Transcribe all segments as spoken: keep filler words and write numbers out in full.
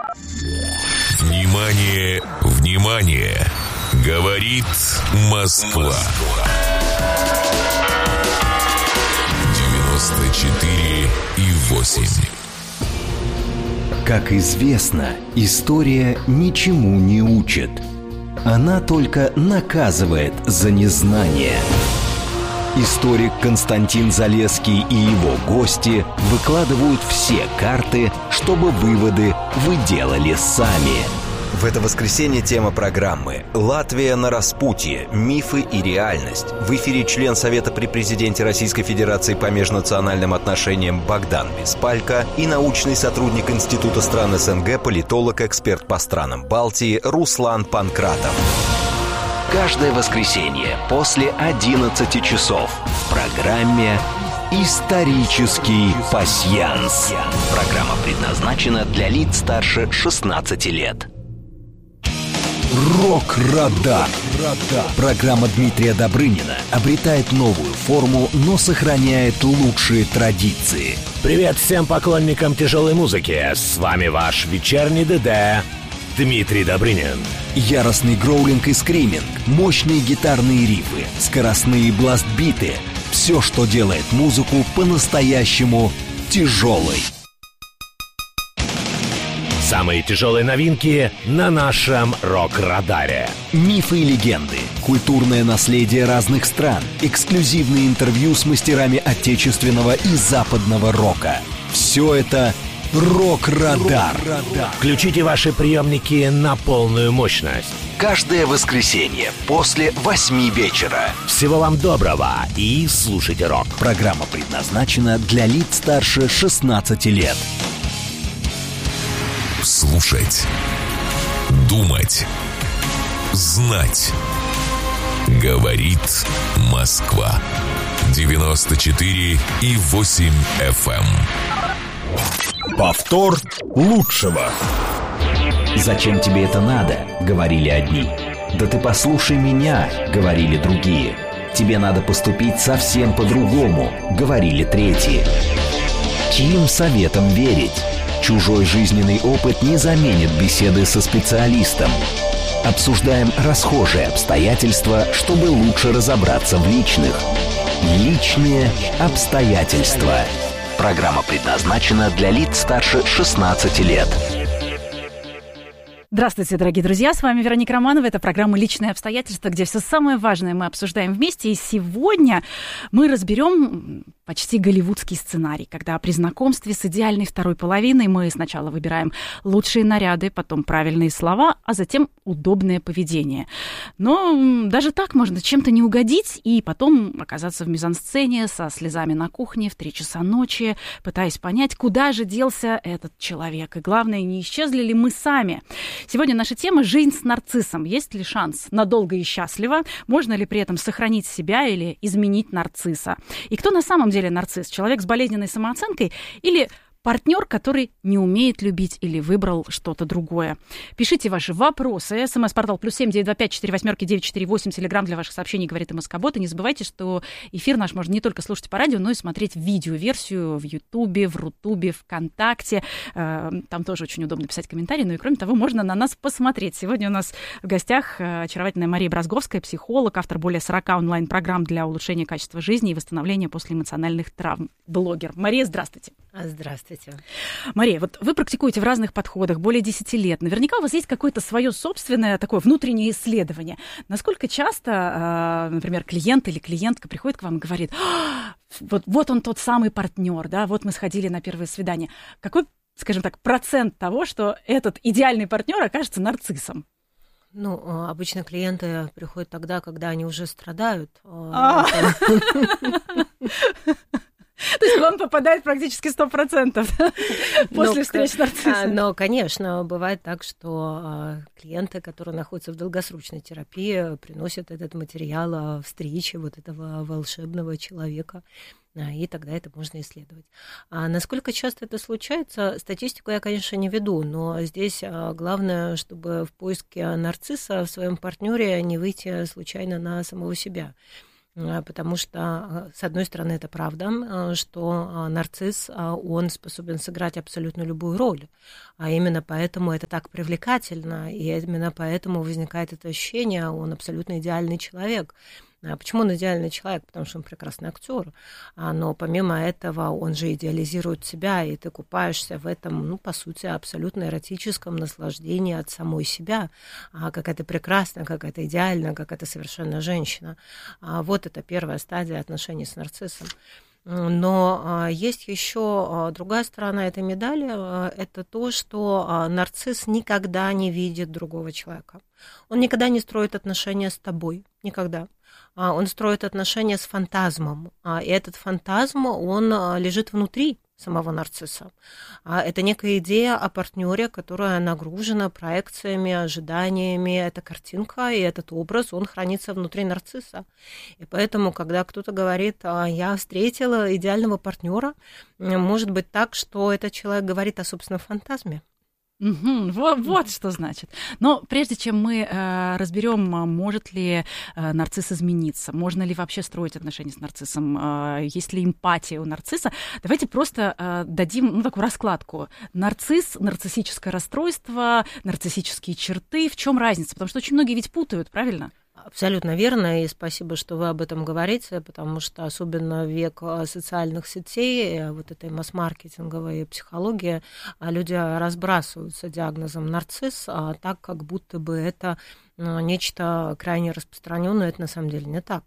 Внимание, внимание! Говорит Москва. девяносто четыре и восемь. Как известно, история ничему не учит. Она только наказывает за незнание. Историк Константин Залесский и его гости выкладывают все карты, чтобы выводы вы делали сами. В это воскресенье тема программы «Латвия на распутье. Мифы и реальность». В эфире член Совета при президенте Российской Федерации по межнациональным отношениям Богдан Беспалько и научный сотрудник Института стран СНГ, политолог, эксперт по странам Балтии Руслан Панкратов. Каждое воскресенье после одиннадцати часов в программе «Исторический пасьянс». Программа предназначена для лиц старше шестнадцати лет. Рок-радар. Программа Дмитрия Добрынина обретает новую форму, но сохраняет лучшие традиции. Привет всем поклонникам тяжелой музыки. С вами ваш вечерний ДД Дмитрий Добрынин. Яростный гроулинг и скриминг, мощные гитарные рифы, скоростные бластбиты. Все, что делает музыку по-настоящему тяжелой. Самые тяжелые новинки на нашем рок-радаре. Мифы и легенды, культурное наследие разных стран, эксклюзивные интервью с мастерами отечественного и западного рока. Все это «Рок-радар». Включите ваши приемники на полную мощность. Каждое воскресенье после восьми вечера. Всего вам доброго и слушайте рок. Программа предназначена для лиц старше шестнадцати лет. Слушать, думать, знать. Говорит Москва. девяносто четыре и восемь эф эм. Повтор лучшего. «Зачем тебе это надо?» — говорили одни. «Да ты послушай меня», — говорили другие. «Тебе надо поступить совсем по-другому», — говорили третьи. Чьим советом верить? Чужой жизненный опыт не заменит беседы со специалистом. Обсуждаем расхожие обстоятельства, чтобы лучше разобраться в личных. Личные обстоятельства. Программа предназначена для лиц старше шестнадцати лет. Здравствуйте, дорогие друзья, с вами Вероника Романова. Это программа «Личные обстоятельства», где все самое важное мы обсуждаем вместе. И сегодня мы разберем почти голливудский сценарий, когда при знакомстве с идеальной второй половиной мы сначала выбираем лучшие наряды, потом правильные слова, а затем удобное поведение. Но даже так можно чем-то не угодить и потом оказаться в мизансцене со слезами на кухне в три часа ночи, пытаясь понять, куда же делся этот человек. И главное, не исчезли ли мы сами. Сегодня наша тема «Жизнь с нарциссом». Есть ли шанс надолго и счастливо? Можно ли при этом сохранить себя или изменить нарцисса? И кто на самом деле нарцисс? Человек с болезненной самооценкой или партнер, который не умеет любить или выбрал что-то другое? Пишите ваши вопросы. СМС-портал плюс семь девять два пять четыре восьмерки девять четыре восемь. Телеграм для ваших сообщений говорит МСК-бот. И не забывайте, что эфир наш можно не только слушать по радио, но и смотреть видеоверсию в Ютубе, в Рутубе, ВКонтакте. Там тоже очень удобно писать комментарии. Ну и кроме того, можно на нас посмотреть. Сегодня у нас в гостях очаровательная Мария Бразговская, психолог, автор более сорока онлайн-программ для улучшения качества жизни и восстановления после эмоциональных травм. Блогер. Мария, здравствуйте. Здравствуйте. Мария, вот вы практикуете в разных подходах более десяти лет. Наверняка у вас есть какое-то свое собственное такое внутреннее исследование. Насколько часто, например, клиент или клиентка приходит к вам и говорит: вот, вот он тот самый партнер, да, вот мы сходили на первое свидание. Какой, скажем так, процент того, что этот идеальный партнер окажется нарциссом? Ну, обычно клиенты приходят тогда, когда они уже страдают. То есть вам попадает практически сто процентов после но, встреч с нарциссом. Но, конечно, бывает так, что клиенты, которые находятся в долгосрочной терапии, приносят этот материал о встрече вот этого волшебного человека, и тогда это можно исследовать. А насколько часто это случается, статистику я, конечно, не веду, но здесь главное, чтобы в поиске нарцисса в своем партнере не выйти случайно на самого себя. Потому что, с одной стороны, это правда, что нарцисс, он способен сыграть абсолютно любую роль. А именно поэтому это так привлекательно, и именно поэтому возникает это ощущение, он абсолютно идеальный человек. Почему он идеальный человек? Потому что он прекрасный актер. Но помимо этого он же идеализирует себя, и ты купаешься в этом, ну, по сути, абсолютно эротическом наслаждении от самой себя. Как это прекрасно, как это идеально, как это совершенно женщина. Вот это первая стадия отношений с нарциссом. Но есть еще другая сторона этой медали. Это то, что нарцисс никогда не видит другого человека. Он никогда не строит отношения с тобой. Никогда. Он строит отношения с фантазмом. И этот фантазм, он лежит внутри самого нарцисса. Это некая идея о партнере, которая нагружена проекциями, ожиданиями. Эта картинка и этот образ, он хранится внутри нарцисса. И поэтому, когда кто-то говорит, я встретила идеального партнера, может быть так, что этот человек говорит о собственном фантазме. Угу, вот, вот что значит. Но прежде чем мы э, разберем, может ли э, нарцисс измениться, можно ли вообще строить отношения с нарциссом, э, есть ли эмпатия у нарцисса, давайте просто э, дадим ну, такую раскладку. Нарцисс, нарциссическое расстройство, нарциссические черты. В чем разница? Потому что очень многие ведь путают, правильно? Абсолютно верно, и спасибо, что вы об этом говорите, потому что особенно в век социальных сетей, вот этой масс-маркетинговой психологии, люди разбрасываются диагнозом нарцисс, так, как будто бы это нечто крайне распространенное, это на самом деле не так.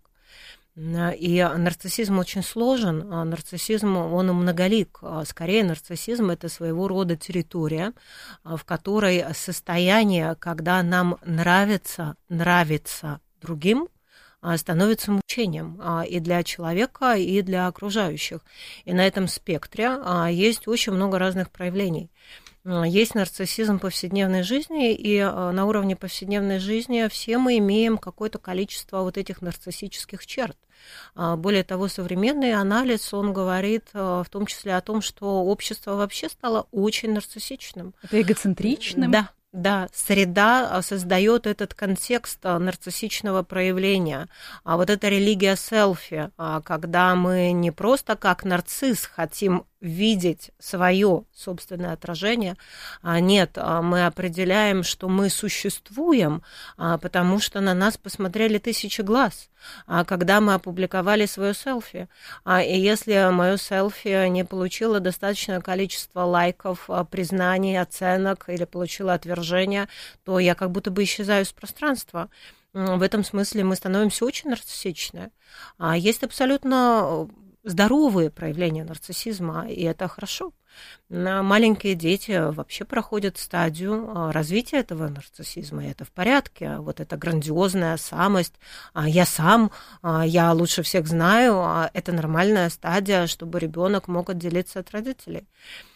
И нарциссизм очень сложен, нарциссизм, он многолик. Скорее, нарциссизм – это своего рода территория, в которой состояние, когда нам нравится, нравится другим, становится мучением и для человека, и для окружающих. И на этом спектре есть очень много разных проявлений. Есть нарциссизм повседневной жизни, и на уровне повседневной жизни все мы имеем какое-то количество вот этих нарциссических черт. Более того, современный анализ, он говорит в том числе о том, что общество вообще стало очень нарциссичным. Это эгоцентричным? Да. Да, среда создает этот контекст нарциссичного проявления. А вот эта религия селфи, когда мы не просто как нарцисс хотим видеть свое собственное отражение. Нет, мы определяем, что мы существуем, потому что на нас посмотрели тысячи глаз, когда мы опубликовали свое селфи. И если мое селфи не получило достаточное количество лайков, признаний, оценок или получило отвержение, то я как будто бы исчезаю из пространства. В этом смысле мы становимся очень нарциссичны. Есть абсолютно здоровые проявления нарциссизма, и это хорошо. Маленькие дети вообще проходят стадию развития этого нарциссизма, и это в порядке. Вот эта грандиозная самость, я сам, я лучше всех знаю, это нормальная стадия, чтобы ребенок мог отделиться от родителей.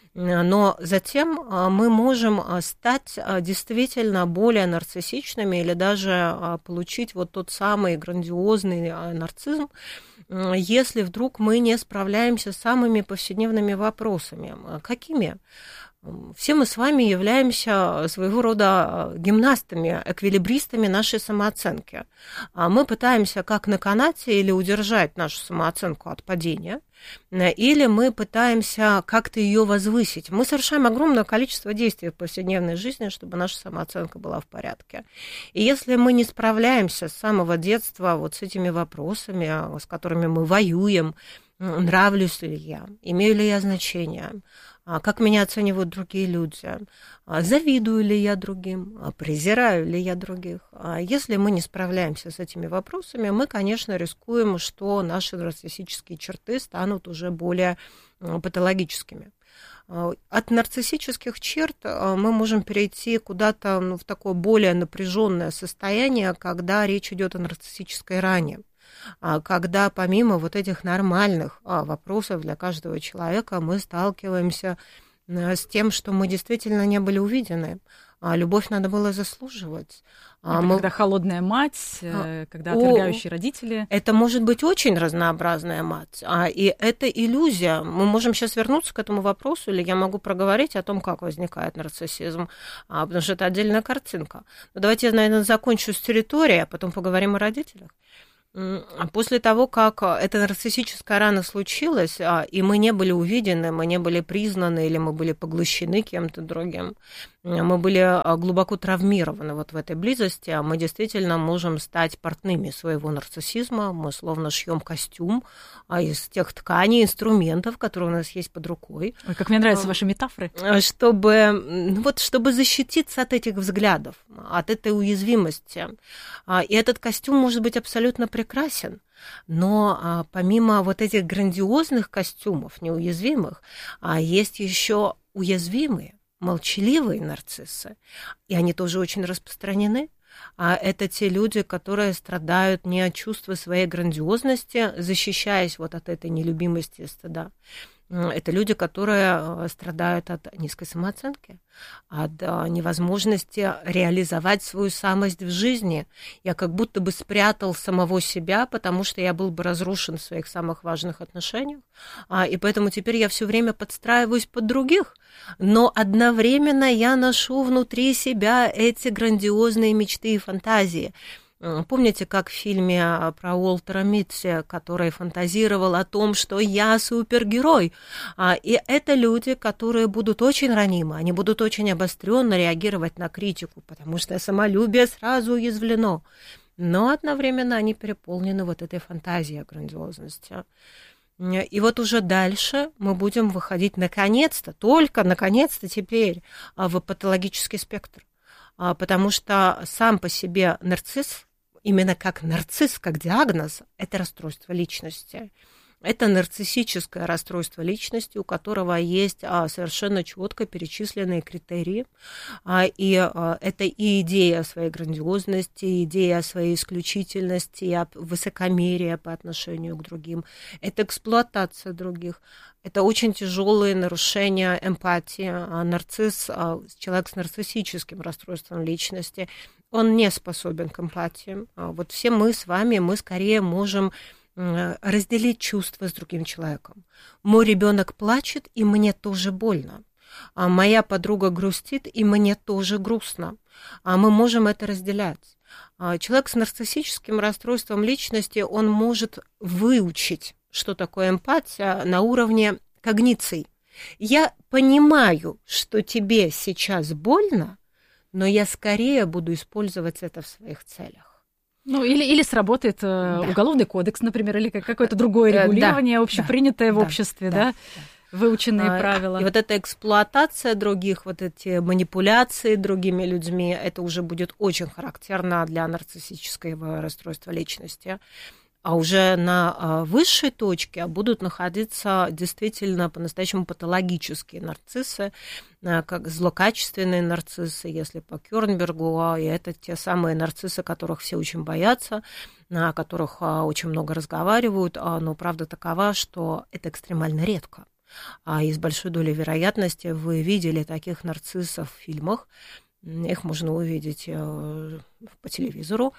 Но затем мы можем стать действительно более нарциссичными или даже получить вот тот самый грандиозный нарциссизм, если вдруг мы не справляемся с самыми повседневными вопросами. Какими? Все мы с вами являемся своего рода гимнастами, эквилибристами нашей самооценки. Мы пытаемся как на канате или удержать нашу самооценку от падения, или мы пытаемся как-то ее возвысить. Мы совершаем огромное количество действий в повседневной жизни, чтобы наша самооценка была в порядке. И если мы не справляемся с самого детства вот с этими вопросами, с которыми мы воюем, нравлюсь ли я, имею ли я значение, как меня оценивают другие люди, завидую ли я другим, презираю ли я других. Если мы не справляемся с этими вопросами, мы, конечно, рискуем, что наши нарциссические черты станут уже более патологическими. От нарциссических черт мы можем перейти куда-то ну, в такое более напряженное состояние, когда речь идет о нарциссической ране. Когда помимо вот этих нормальных вопросов для каждого человека мы сталкиваемся с тем, что мы действительно не были увидены. Любовь надо было заслуживать. Это мы... Когда холодная мать, когда отвергающие О, родители. Это может быть очень разнообразная мать. И это иллюзия. Мы можем сейчас вернуться к этому вопросу, или я могу проговорить о том, как возникает нарциссизм, потому что это отдельная картинка. Но давайте я, наверное, закончу с территорией, а потом поговорим о родителях. После того, как эта нарциссическая рана случилась, и мы не были увидены, мы не были признаны, или мы были поглощены кем-то другим, мы были глубоко травмированы вот в этой близости, мы действительно можем стать портными своего нарциссизма, мы словно шьем костюм из тех тканей, инструментов, которые у нас есть под рукой. Ой, как мне нравятся ваши метафоры. Чтобы, вот, чтобы защититься от этих взглядов, от этой уязвимости. И этот костюм может быть абсолютно прекрасен, но помимо вот этих грандиозных костюмов, неуязвимых, есть еще уязвимые, молчаливые нарциссы, и они тоже очень распространены. А это те люди, которые страдают не от чувства своей грандиозности, защищаясь вот от этой нелюбимости и стыда. Это люди, которые страдают от низкой самооценки, от невозможности реализовать свою самость в жизни. Я как будто бы спрятал самого себя, потому что я был бы разрушен в своих самых важных отношениях, и поэтому теперь я все время подстраиваюсь под других, но одновременно я ношу внутри себя эти грандиозные мечты и фантазии. Помните, как в фильме про Уолтера Митти, который фантазировал о том, что я супергерой? И это люди, которые будут очень ранимы, они будут очень обостренно реагировать на критику, потому что самолюбие сразу уязвлено. Но одновременно они переполнены вот этой фантазией о грандиозности. И вот уже дальше мы будем выходить наконец-то, только наконец-то теперь в патологический спектр. Потому что сам по себе нарцисс, именно как нарцисс, как диагноз, это расстройство личности. Это нарциссическое расстройство личности, у которого есть совершенно четко перечисленные критерии. И это и идея о своей грандиозности, и идея о своей исключительности, и высокомерие по отношению к другим. Это эксплуатация других. Это очень тяжелые нарушения эмпатии. Нарцисс, человек с нарциссическим расстройством личности, он не способен к эмпатии. Вот все мы с вами, мы скорее можем разделить чувства с другим человеком. Мой ребенок плачет, и мне тоже больно. А моя подруга грустит, и мне тоже грустно. А мы можем это разделять. А человек с нарциссическим расстройством личности, он может выучить, что такое эмпатия, на уровне когниций. Я понимаю, что тебе сейчас больно, но я скорее буду использовать это в своих целях. Ну, или, или сработает да. уголовный кодекс, например, или какое-то другое регулирование, да, общепринятое да, в обществе, да, да? да. Выученные а, правила. И вот эта эксплуатация других, вот эти манипуляции другими людьми, это уже будет очень характерно для нарциссического расстройства личности. А уже на высшей точке будут находиться действительно по-настоящему патологические нарциссы, как злокачественные нарциссы, если по Кёрнбергу, и это те самые нарциссы, которых все очень боятся, о которых очень много разговаривают, но правда такова, что это экстремально редко. И с большой долей вероятности вы видели таких нарциссов в фильмах, их можно увидеть по телевизору.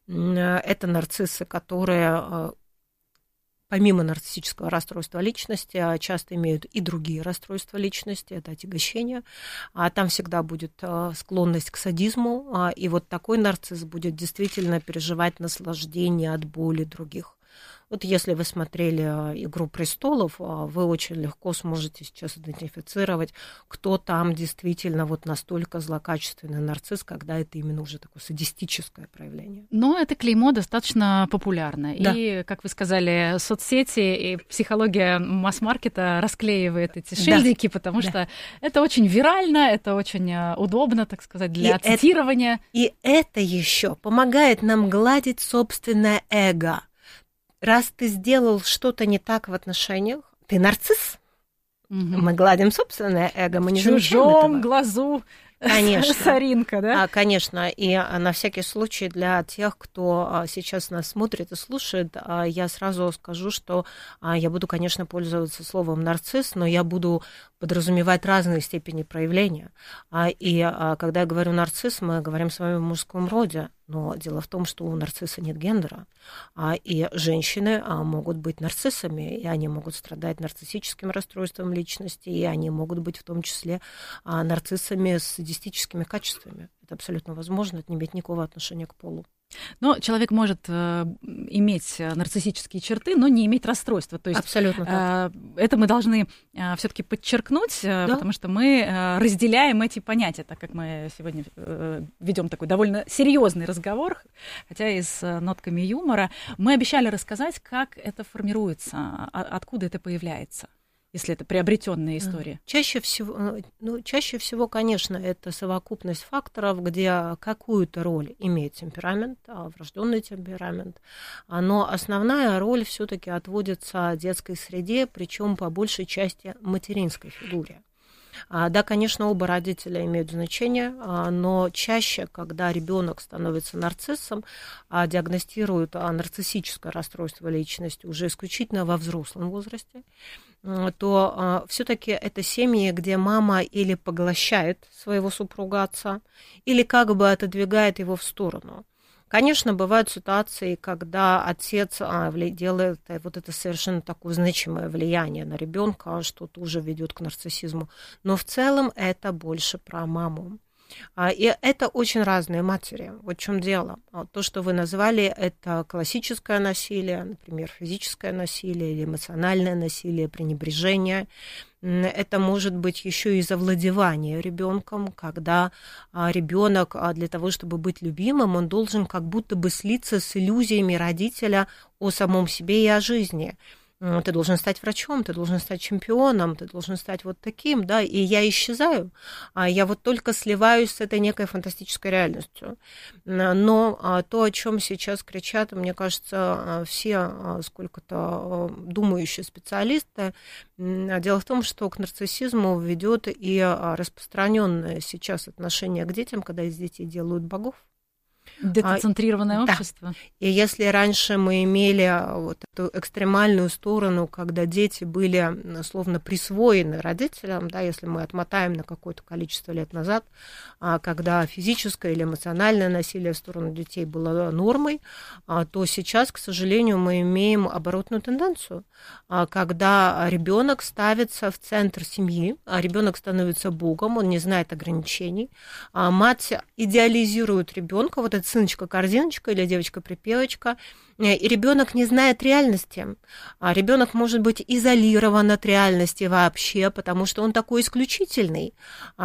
Это нарциссы, которые помимо нарциссического расстройства личности часто имеют и другие расстройства личности, это отягощение. А там всегда будет склонность к садизму, и вот такой нарцисс будет действительно переживать наслаждение от боли других. Вот если вы смотрели «Игру престолов», вы очень легко сможете сейчас идентифицировать, кто там действительно вот настолько злокачественный нарцисс, когда это именно уже такое садистическое проявление. Но это клеймо достаточно популярно. Да. И, как вы сказали, соцсети и психология масс-маркета расклеивает эти шильдики, да. потому да. что это очень вирально, это очень удобно, так сказать, для и цитирования. Это, и это еще помогает нам гладить собственное эго. Раз ты сделал что-то не так в отношениях, ты нарцисс. Угу. Мы гладим собственное эго, мы не замечаем этого. В чужом глазу конечно. Соринка, да? А, конечно, и на всякий случай для тех, кто сейчас нас смотрит и слушает, я сразу скажу, что я буду, конечно, пользоваться словом нарцисс, но я буду подразумевать разные степени проявления. И когда я говорю нарцисс, мы говорим с вами в мужском роде. Но дело в том, что у нарцисса нет гендера, и женщины могут быть нарциссами, и они могут страдать нарциссическим расстройством личности, и они могут быть в том числе нарциссами с садистическими качествами. Это абсолютно возможно, это не имеет никакого отношения к полу. Но человек может э, иметь нарциссические черты, но не иметь расстройства. То есть, абсолютно так. Э, это мы должны э, все-таки подчеркнуть, э, да? Потому что мы э, разделяем эти понятия, так как мы сегодня э, ведем такой довольно серьезный разговор, хотя и с э, нотками юмора. Мы обещали рассказать, как это формируется, а, откуда это появляется, если это приобретенная история? Чаще всего, ну, чаще всего, конечно, это совокупность факторов, где какую-то роль имеет темперамент, врожденный темперамент, но основная роль все-таки отводится детской среде, причем по большей части материнской фигуре. Да, конечно, оба родителя имеют значение, но чаще, когда ребенок становится нарциссом, диагностируют нарциссическое расстройство личности уже исключительно во взрослом возрасте, то все-таки это семьи, где мама или поглощает своего супруга отца, или как бы отодвигает его в сторону. Конечно, бывают ситуации, когда отец делает вот это совершенно такое значимое влияние на ребенка, что тоже ведет к нарциссизму. Но в целом это больше про маму. И это очень разные матери. Вот в чем дело. То, что вы назвали, это классическое насилие, например, физическое насилие или эмоциональное насилие, пренебрежение. Это может быть еще и завладевание ребенком, когда ребенок для того, чтобы быть любимым, он должен как будто бы слиться с иллюзиями родителя о самом себе и о жизни. Ты должен стать врачом, ты должен стать чемпионом, ты должен стать вот таким, да, и я исчезаю, а я вот только сливаюсь с этой некой фантастической реальностью. Но то, о чем сейчас кричат, мне кажется, все сколько-то думающие специалисты, дело в том, что к нарциссизму ведет и распространенное сейчас отношение к детям, когда из детей делают богов. Детоцентрированное а, общество. Да. И если раньше мы имели вот эту экстремальную сторону, когда дети были словно присвоены родителям, да, если мы отмотаем на какое-то количество лет назад, когда физическое или эмоциональное насилие в сторону детей было нормой, то сейчас, к сожалению, мы имеем оборотную тенденцию, когда ребенок ставится в центр семьи, ребенок становится богом, он не знает ограничений, мать идеализирует ребенка, вот эта сыночка-корзиночка или девочка-припевочка, и ребенок не знает реальности. Ребенок может быть изолирован от реальности вообще, потому что он такой исключительный.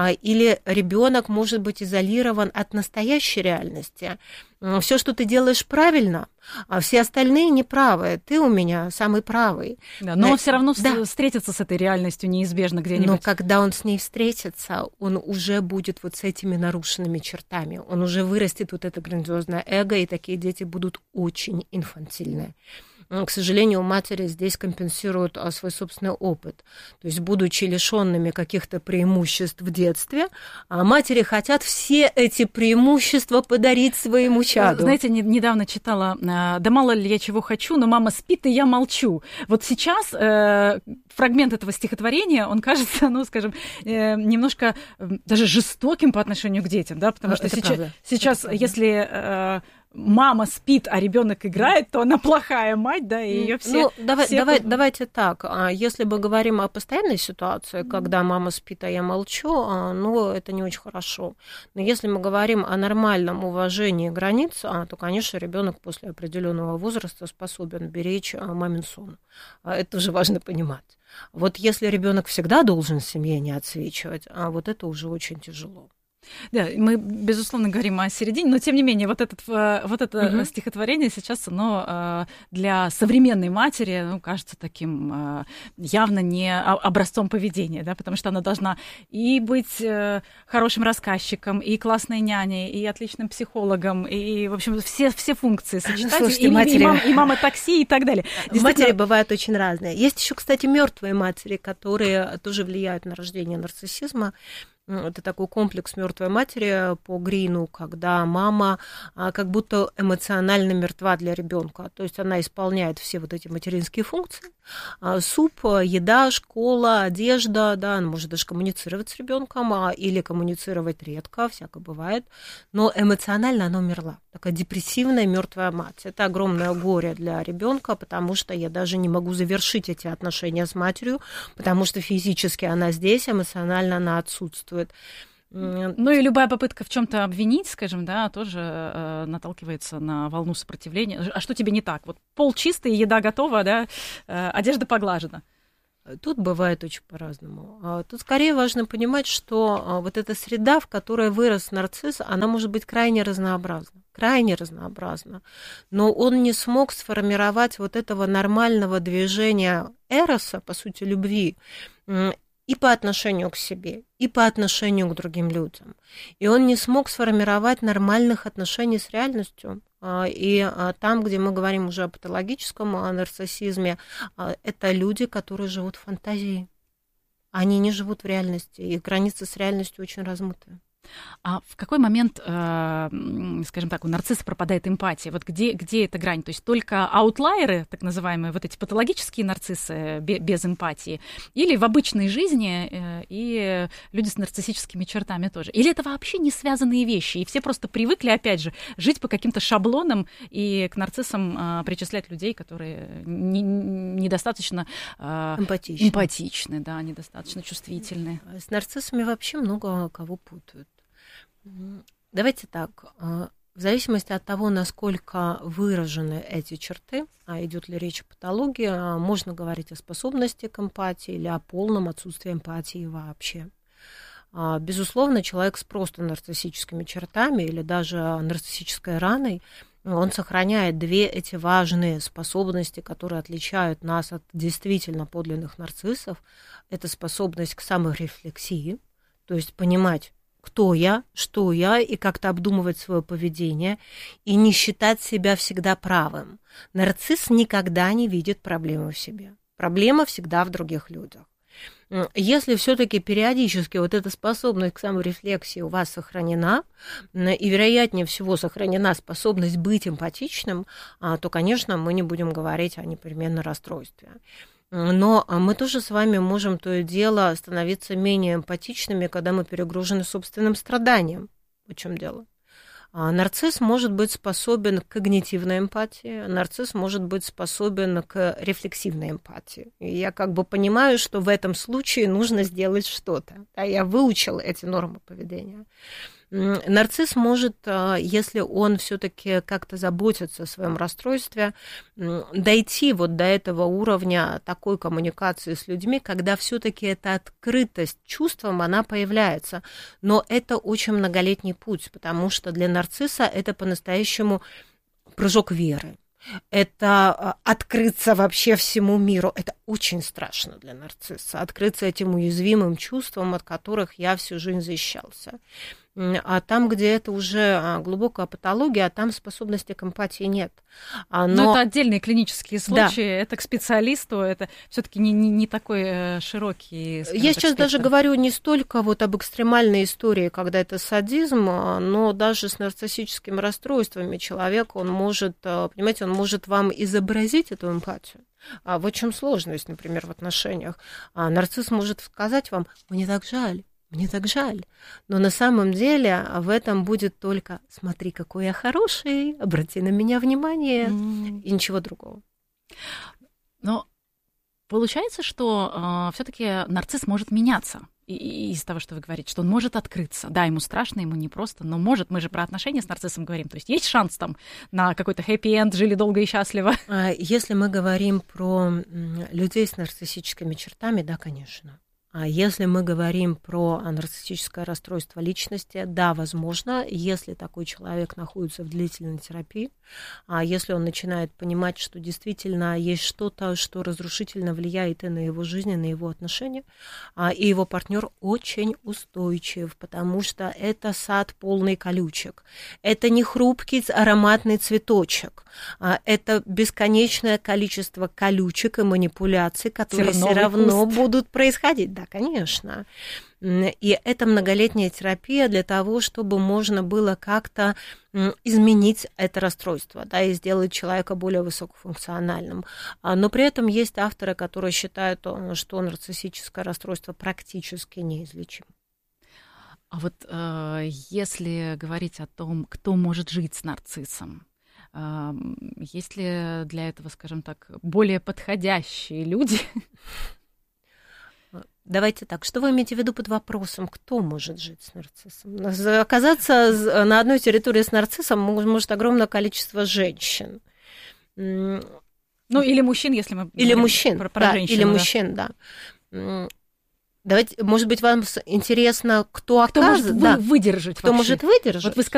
Или ребенок может быть изолирован от настоящей реальности. Все, что ты делаешь, правильно, а все остальные неправы. Ты у меня самый правый. Да, но он все равно да. встретится с этой реальностью неизбежно где-нибудь. Но когда он с ней встретится, он уже будет вот с этими нарушенными чертами. Он уже вырастет вот это грандиозное эго, и такие дети будут очень инфантильные. К сожалению, матери здесь компенсируют свой собственный опыт. То есть, будучи лишенными каких-то преимуществ в детстве, матери хотят все эти преимущества подарить своему чаду. Знаете, недавно читала «Да мало ли я чего хочу, но мама спит, и я молчу». Вот сейчас э, фрагмент этого стихотворения, он кажется, ну, скажем, э, немножко даже жестоким по отношению к детям, да, потому что это сейчас, правда. сейчас это если... Э, мама спит, а ребенок играет, то она плохая мать, да, и ее все... Ну, давай, все... давай, давайте так, если мы говорим о постоянной ситуации, когда мама спит, а я молчу, ну, это не очень хорошо. Но если мы говорим о нормальном уважении границ, то, конечно, ребенок после определенного возраста способен беречь мамин сон. Это тоже важно понимать. Вот если ребенок всегда должен в семье не отсвечивать, а вот это уже очень тяжело. Да, мы, безусловно, говорим о середине, но, тем не менее, вот, этот, вот это uh-huh. стихотворение сейчас, оно для современной матери, ну, кажется таким явно не образцом поведения, да, потому что она должна и быть хорошим рассказчиком, и классной няней, и отличным психологом, и, в общем, все, все функции сочетать, Слушайте, и, матери... и, мам, и мама такси, и так далее. Матери бывают очень разные. Есть еще, кстати, мертвые матери, которые тоже влияют на рождение нарциссизма. Это такой комплекс мертвой матери по Грину, когда мама как будто эмоционально мертва для ребенка. То есть она исполняет все вот эти материнские функции. Суп, еда, школа, одежда, да, она может даже коммуницировать с ребенком или коммуницировать редко, всякое бывает. Но эмоционально она умерла. Такая депрессивная мертвая мать. Это огромное горе для ребенка, потому что я даже не могу завершить эти отношения с матерью, потому что физически она здесь, эмоционально она отсутствует. Ну и любая попытка в чем-то обвинить, скажем, да, тоже э, наталкивается на волну сопротивления. А что тебе не так? Вот пол чистый, еда готова, да, э, одежда поглажена. Тут бывает очень по-разному. Тут скорее важно понимать, что вот эта среда, в которой вырос нарцисс, она может быть крайне разнообразна. Крайне разнообразна. Но он не смог сформировать вот этого нормального движения эроса, по сути, любви, и по отношению к себе, и по отношению к другим людям. И он не смог сформировать нормальных отношений с реальностью. И там, где мы говорим уже о патологическом нарциссизме, это люди, которые живут в фантазии. Они не живут в реальности, их границы с реальностью очень размыты. А в какой момент, э, скажем так, у нарцисса пропадает эмпатия? Вот где, где эта грань? То есть только аутлайеры, так называемые, вот эти патологические нарциссы без эмпатии, или в обычной жизни э, и люди с нарциссическими чертами тоже? Или это вообще не связанные вещи, и все просто привыкли, опять же, жить по каким-то шаблонам и к нарциссам э, причислять людей, которые не, недостаточно э, эмпатичны. эмпатичны, да, недостаточно чувствительны? С нарциссами вообще много кого путают. Давайте так, в зависимости от того, насколько выражены эти черты, а идет ли речь о патологии, можно говорить о способности к эмпатии или о полном отсутствии эмпатии вообще. Безусловно, человек с просто нарциссическими чертами или даже нарциссической раной, он сохраняет две эти важные способности, которые отличают нас от действительно подлинных нарциссов. Это способность к саморефлексии, то есть понимать, кто я, что я, и как-то обдумывать свое поведение, и не считать себя всегда правым. Нарцисс никогда не видит проблемы в себе. Проблема всегда в других людях. Если все-таки периодически вот эта способность к саморефлексии у вас сохранена, и, вероятнее всего, сохранена способность быть эмпатичным, то, конечно, мы не будем говорить о непременном расстройстве. Но мы тоже с вами можем то и дело становиться менее эмпатичными, когда мы перегружены собственным страданием. В чем дело? Нарцисс может быть способен к когнитивной эмпатии, нарцисс может быть способен к рефлексивной эмпатии. И я как бы понимаю, что в этом случае нужно сделать что-то. Да, я выучила эти нормы поведения. Нарцисс может, если он все-таки как-то заботится о своем расстройстве, дойти вот до этого уровня такой коммуникации с людьми, когда все-таки эта открытость чувствам, она появляется. Но это очень многолетний путь, потому что для нарцисса это по-настоящему прыжок веры. Это открыться вообще всему миру. Это очень страшно для нарцисса. Открыться этим уязвимым чувствам, от которых я всю жизнь защищался. А там, где это уже глубокая патология, а там способности к эмпатии нет. Но, Но это отдельные клинические случаи, да. Это к специалисту, это все-таки не, не, не такой широкий. Я сейчас спектр. Даже говорю не столько вот об экстремальной истории, когда это садизм, но даже с нарциссическими расстройствами человек, он может, понимаете, он может вам изобразить эту эмпатию. А в чем сложность, например, в отношениях? А нарцисс может сказать вам: «Мне так жаль». Мне так жаль. Но на самом деле в этом будет только: смотри, какой я хороший, обрати на меня внимание, mm. и ничего другого. Но получается, что э, все-таки нарцисс может меняться. И, и из того, что вы говорите, что он может открыться. Да, ему страшно, ему непросто, но может. Мы же про отношения с нарциссом говорим. То есть есть шанс там на какой-то хэппи-энд, жили долго и счастливо? Если мы говорим про людей с нарциссическими чертами, да, конечно. А если мы говорим про нарциссическое расстройство личности, да, возможно, если такой человек находится в длительной терапии, а если он начинает понимать, что действительно есть что-то, что разрушительно влияет и на его жизнь, и на его отношения, а, и его партнер очень устойчив, потому что это сад полный колючек. Это не хрупкий ароматный цветочек, а, это бесконечное количество колючек и манипуляций, которые все равно куст. будут происходить. Да, конечно. И это многолетняя терапия для того, чтобы можно было как-то изменить это расстройство, да, и сделать человека более высокофункциональным. Но при этом есть авторы, которые считают, что нарциссическое расстройство практически неизлечимо. А вот э, если говорить о том, кто может жить с нарциссом, э, есть ли для этого, скажем так, более подходящие люди? Давайте так, что вы имеете в виду под вопросом, кто может жить с нарциссом? Оказаться на одной территории с нарциссом может огромное количество женщин. Ну, или мужчин, если мы или мужчин, про, про да, женщину. Или да. мужчин, да. Давайте, может быть, вам интересно, кто, кто оказ... может да. выдержать Кто вообще? может выдержать? Вот вы